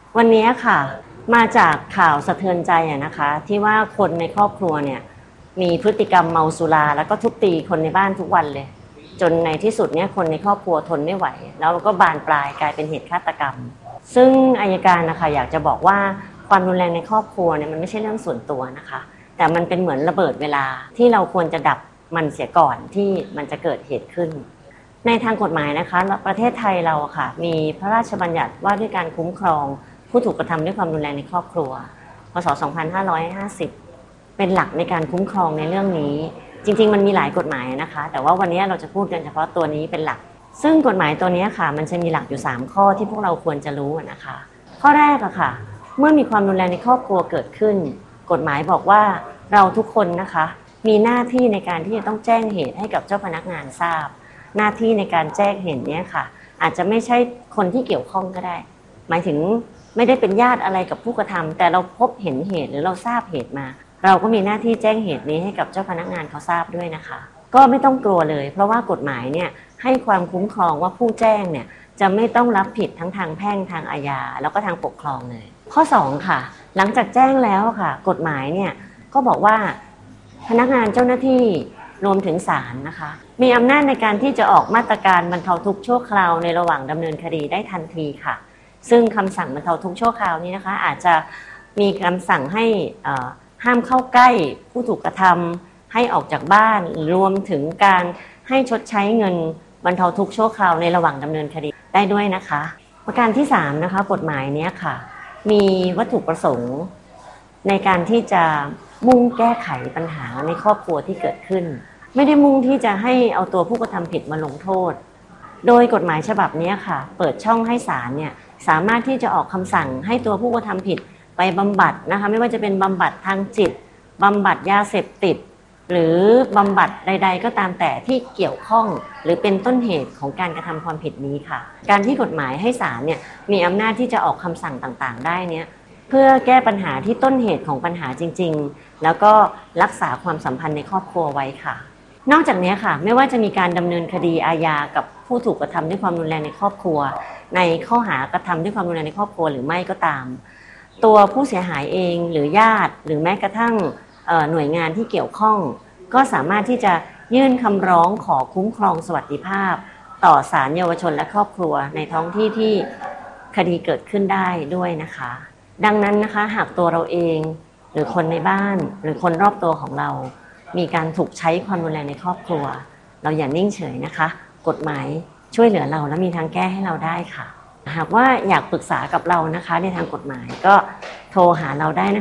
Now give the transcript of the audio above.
วันนี้ค่ะมาจากข่าวสะเทือนใจนะคะที่ว่าคนในครอบครัวเนี่ยมีพฤติกรรมเมาสุราแล้วก็ทุบตีคนในบ้านทุกวันเลยจนในที่สุดเนี่ยคนในครอบครัวทนไม่ไหวแล้วก็บานปลายกลายเป็นเหตุฆาตกรรมซึ่งอัยการนะคะอยากจะบอกว่าความรุนแรงในครอบครัวเนี่ยมันไม่ใช่เรื่องส่วนตัวนะคะแต่มันเป็นเหมือนระเบิดเวลาที่เราควรจะดับมันเสียก่อนที่มันจะเกิดเหตุขึ้นในทางกฎหมายนะคะประเทศไทยเราค่ะมีพระราชบัญญัติว่าด้วยการคุ้มครองผู้ถูกกระทำด้วยความรุนแรงในครอบครัวพ.ศ. 2550เป็นหลักในการคุ้มครองในเรื่องนี้จริงๆมันมีหลายกฎหมายนะคะแต่ว่าวันนี้เราจะพูดกันเฉพาะตัวนี้เป็นหลักซึ่งกฎหมายตัวนี้ค่ะมันจะมีหลักอยู่3ข้อที่พวกเราควรจะรู้นะคะข้อแรกอะค่ะเมื่อมีความรุนแรงในครอบครัวเกิดขึ้นกฎหมายบอกว่าเราทุกคนนะคะมีหน้าที่ในการที่จะต้องแจ้งเหตุให้กับเจ้าพนักงานทราบหน้าที่ในการแจ้งเหตุนี้ค่ะอาจจะไม่ใช่คนที่เกี่ยวข้องก็ได้หมายถึงไม่ได้เป็นญาติอะไรกับผู้กระทำแต่เราพบเห็นเหตุหรือเราทราบเหตุมาเราก็มีหน้าที่แจ้งเหตุนี้ให้กับเจ้าพนักงานเขาทราบด้วยนะคะก็ไม่ต้องกลัวเลยเพราะว่ากฎหมายเนี่ยให้ความคุ้มครองว่าผู้แจ้งเนี่ยจะไม่ต้องรับผิดทั้งทางแพ่งทางอาญาแล้วก็ทางปกครองเลยข้อ2ค่ะหลังจากแจ้งแล้วค่ะกฎหมายเนี่ยก็บอกว่าพนักงานเจ้าหน้าที่รวมถึงศาลนะคะมีอำนาจในการที่จะออกมาตรการบรรเทาทุกข์ชั่วคราวในระหว่างดำเนินคดีได้ทันทีค่ะซึ่งคำสั่งบรรเทาทุกข์ชั่วคราวนี้นะคะอาจจะมีคำสั่งให้ห้ามเข้าใกล้ผู้ถูกกระทำให้ออกจากบ้านรวมถึงการให้ชดใช้เงินบรรเทาทุกข์ชั่วคราวในระหว่างดำเนินคดีได้ด้วยนะคะประการที่3นะคะกฎหมายนี้ค่ะมีวัตถุประสงค์ในการที่จะมุ่งแก้ไขปัญหาในครอบครัวที่เกิดขึ้นไม่ได้มุ่งที่จะให้เอาตัวผู้กระทำผิดมาลงโทษโดยกฎหมายฉบับนี้ค่ะเปิดช่องให้ศาลเนี่ยสามารถที่จะออกคำสั่งให้ตัวผู้กระทำผิดไปบำบัดนะคะไม่ว่าจะเป็นบำบัดทางจิตบำบัดยาเสพติดหรือบำบัดใดๆก็ตามแต่ที่เกี่ยวข้องหรือเป็นต้นเหตุของการกระทำความผิดนี้ค่ะการที่กฎหมายให้ศาลเนี่ยมีอำนาจที่จะออกคำสั่งต่างๆได้เนี่ยเพื่อแก้ปัญหาที่ต้นเหตุของปัญหาจริงๆแล้วก็รักษาความสัมพันธ์ในครอบครัวไว้ค่ะนอกจากนี้ค่ะไม่ว่าจะมีการดำเนินคดีอาญากับผู้ถูกกระทำด้วยความรุนแรงในครอบครัวในข้อหากระทำด้วยความรุนแรงในครอบครัวหรือไม่ก็ตามตัวผู้เสียหายเองหรือญาติหรือแม้กระทั่งหน่วยงานที่เกี่ยวข้องก็สามารถที่จะยื่นคำร้องขอคุ้มครองสวัสดิภาพต่อศาลเยาวชนและครอบครัวในท้องที่ที่คดีเกิดขึ้นได้ด้วยนะคะดังนั้นนะคะหากตัวเราเองหรือคนในบ้านหรือคนรอบตัวของเรามีการถูกใช้ความรุนแรงในครอบครัวเราอย่านิ่งเฉยนะคะกฎหมายช่วยเหลือเราและมีทางแก้ให้เราได้ค่ะหากว่าอยากปรึกษากับเรานะคะในทางกฎหมายก็โทรหาเราได้นะคะ